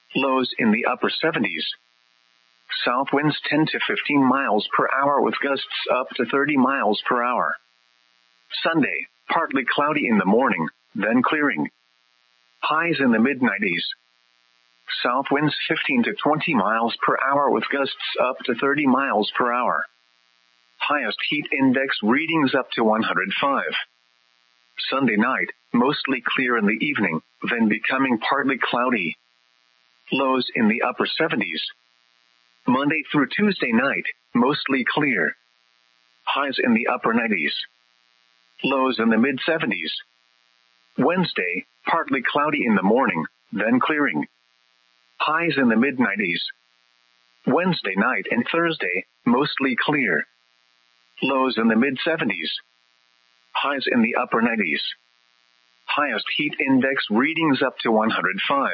Lows in the upper 70s. South winds 10 to 15 miles per hour with gusts up to 30 miles per hour. Sunday, partly cloudy in the morning, then clearing. Highs in the mid-90s. South winds 15 to 20 miles per hour with gusts up to 30 miles per hour. Highest heat index readings up to 105. Sunday night, mostly clear in the evening, then becoming partly cloudy. Lows in the upper 70s. Monday through Tuesday night, mostly clear. Highs in the upper 90s. Lows in the mid-70s. Wednesday, partly cloudy in the morning, then clearing. Highs in the mid-90s. Wednesday night and Thursday, mostly clear. Lows in the mid-70s. Highs in the upper 90s. Highest heat index readings up to 105.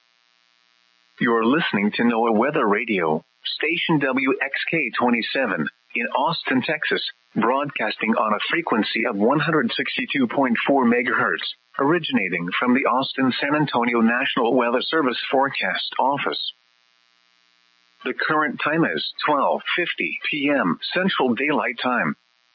You're listening to NOAA Weather Radio, station WXK-27, in Austin, Texas, broadcasting on a frequency of 162.4 megahertz, originating from the Austin-San Antonio National Weather Service Forecast Office. The current time is 12:50 p.m. Central Daylight Time.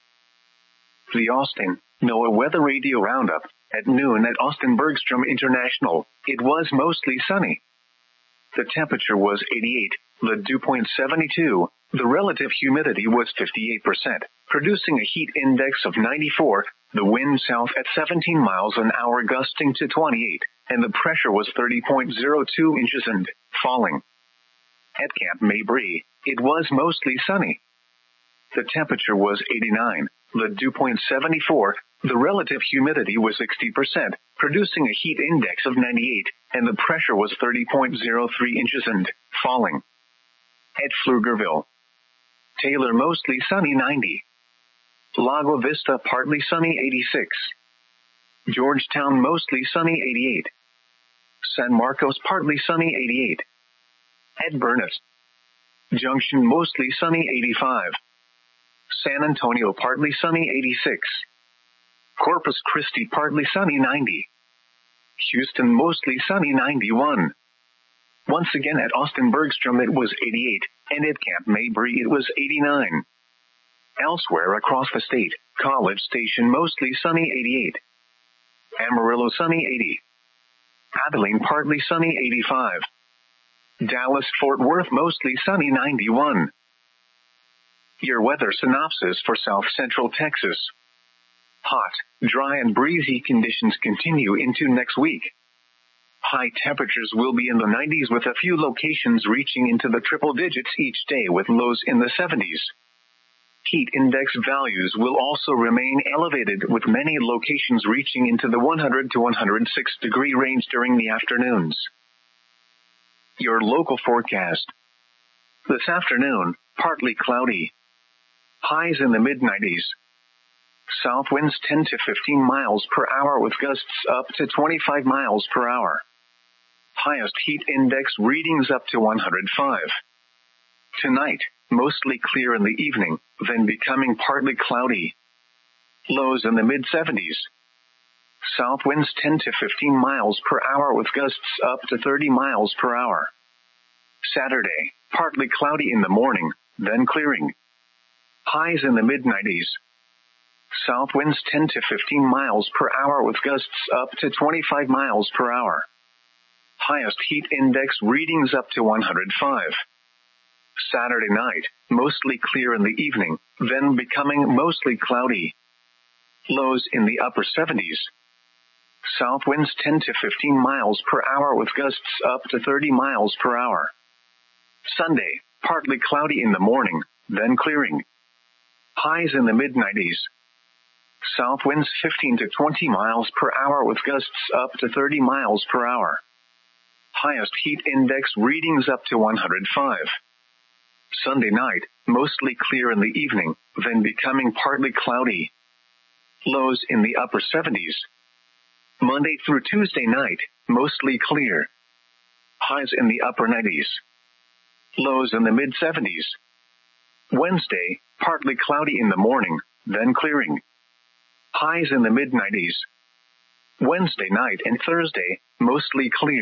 The Austin NOAA Weather Radio Roundup, at noon at Austin Bergstrom International, it was mostly sunny. The temperature was 88, the dew point 72, the relative humidity was 58%, producing a heat index of 94, the wind south at 17 miles an hour gusting to 28, and the pressure was 30.02 inches and falling. At Camp Mabry, it was mostly sunny. The temperature was 89, the dew point 74, the relative humidity was 60%, producing a heat index of 98, and the pressure was 30.03 inches and falling. At Pflugerville, Taylor mostly sunny 90. Lago Vista partly sunny 86. Georgetown mostly sunny 88. San Marcos partly sunny 88. At Burnett Junction mostly sunny 85. San Antonio partly sunny 86. Corpus Christi partly sunny 90. Houston mostly sunny 91. Once again at Austin Bergstrom it was 88, and at Camp Mabry it was 89. Elsewhere across the state, College Station mostly sunny 88. Amarillo sunny 80. Abilene partly sunny 85. Dallas-Fort Worth mostly sunny 91. Your weather synopsis for South Central Texas. Hot, dry and breezy conditions continue into next week. High temperatures will be in the 90s with a few locations reaching into the triple digits each day with lows in the 70s. Heat index values will also remain elevated with many locations reaching into the 100 to 106 degree range during the afternoons. Your local forecast. This afternoon, partly cloudy. Highs in the mid-90s. South winds 10 to 15 miles per hour with gusts up to 25 miles per hour. Highest heat index readings up to 105. Tonight, mostly clear in the evening, then becoming partly cloudy. Lows in the mid-70s. South winds 10 to 15 miles per hour with gusts up to 30 miles per hour. Saturday, partly cloudy in the morning, then clearing. Highs in the mid-90s. South winds 10 to 15 miles per hour with gusts up to 25 miles per hour. Highest heat index readings up to 105. Saturday night, mostly clear in the evening, then becoming mostly cloudy. Lows in the upper 70s. South winds 10 to 15 miles per hour with gusts up to 30 miles per hour. Sunday, partly cloudy in the morning, then clearing. Highs in the mid-90s. South winds 15 to 20 miles per hour with gusts up to 30 miles per hour. Highest heat index readings up to 105. Sunday night, mostly clear in the evening, then becoming partly cloudy. Lows in the upper 70s. Monday through Tuesday night, mostly clear. Highs in the upper 90s. Lows in the mid-70s. Wednesday, partly cloudy in the morning, then clearing. Highs in the mid-90s. Wednesday night and Thursday, mostly clear.